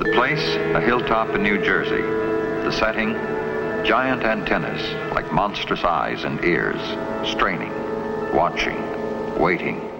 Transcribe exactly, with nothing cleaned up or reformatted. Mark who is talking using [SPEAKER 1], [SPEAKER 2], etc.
[SPEAKER 1] The place, a hilltop in New Jersey. The setting, giant antennas like monstrous eyes and ears, straining, watching, waiting.